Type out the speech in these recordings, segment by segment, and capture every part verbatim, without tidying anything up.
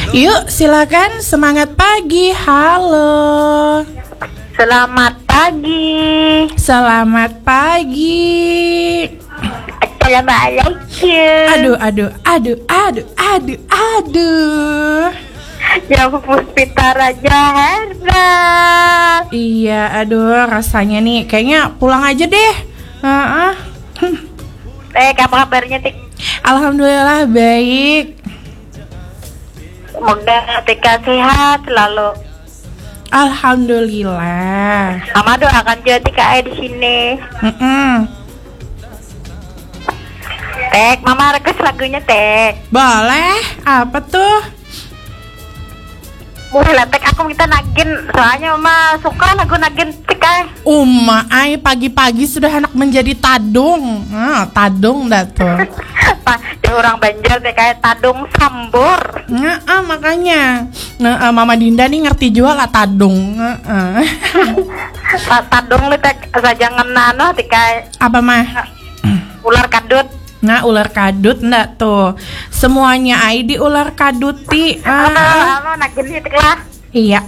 Yuk silakan, semangat pagi. Halo. Selamat pagi. Selamat pagi. Assalamualaikum. Aduh, aduh, aduh, aduh, aduh, aduh. Ya Puspita Raja Herba. Iya, aduh, rasanya nih kayaknya pulang aja deh. Uh-uh. Eh, kamu kabarnya Tik? Alhamdulillah baik. Semoga Tika sehat selalu. Alhamdulillah. Mama doakan juga Tika di sini. Mm-mm. Tek, Mama request lagunya Tek. Boleh? Apa tuh? Boleh Tek, aku minta Nagin. Soalnya Mama suka lagu Nagin Tika. Uma, ay pagi-pagi sudah anak menjadi tadung. Ah, tadung dah tuh. Pak, orang Banjar Tika tadung sambur. Nah, ah, makanya. Nah, ah, Mama Dinda nih ngerti juga lah tadung. Nah, ah. Tadung lu Tek, jangan nano Tika. Apa mah? Ular kadut. Nah, ular kadut enggak tuh. Semuanya ai di ular kaduti. Ah. Halo, Nagin Tika lah. Iya.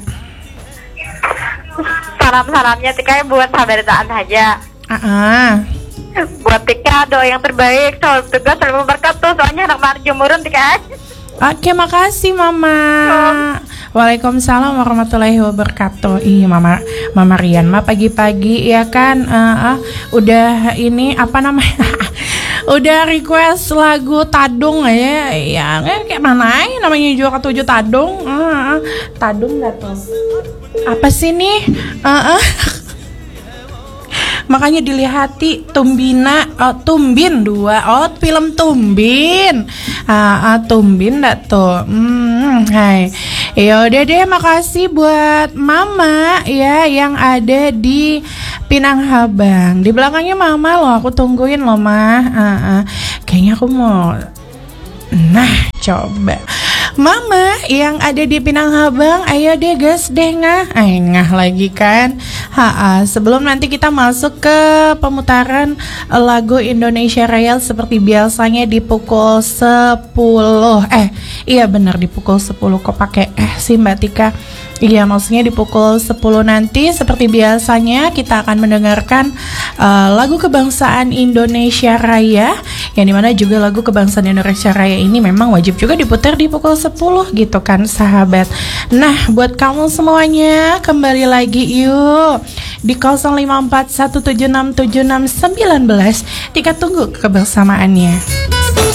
Salam-salamnya Tika buat sahabatan saja. Ah. ah. Buat Tika doa yang terbaik, soal tugas selalu berkatuh, soalnya anak marjumurun Tika. Oke, makasih Mama. Oh. Waalaikumsalam warahmatullahi wabarakatuh. Ih, Mama Mama Rian mah pagi-pagi ya kan. Uh, uh, udah ini apa namanya? Udah request lagu Tadung ya. Ya, kayak mana ya namanya juga ketujuh Tadung. Uh, uh, Tadung enggak tuh. Apa sih nih? Uh, uh. Makanya dilihati Tumbina, oh, Tumbin dua, oh film Tumbin, ah, ah Tumbin dah tuh, hmm, hai, yaudah deh, makasih buat Mama ya yang ada di Pinang Habang, di belakangnya Mama loh, aku tungguin loh mah, ah, ah. Kayaknya aku mau, nah coba. Mama yang ada di Pinang Habang, ayo deh gas deh ngah, eh ngah lagi kan. Ha, sebelum nanti kita masuk ke pemutaran lagu Indonesia Raya seperti biasanya di pukul sepuluh. Eh, iya benar di pukul sepuluh, kok pakai eh sih Mbak Tika. Iya, maksudnya di pukul sepuluh nanti seperti biasanya kita akan mendengarkan uh, lagu kebangsaan Indonesia Raya, yang dimana juga lagu kebangsaan Indonesia Raya ini memang wajib juga diputar di pukul sepuluh gitu kan sahabat. Nah, buat kamu semuanya kembali lagi yuk di nol lima empat satu tujuh enam tujuh enam satu sembilan. Tika tunggu kebersamaannya.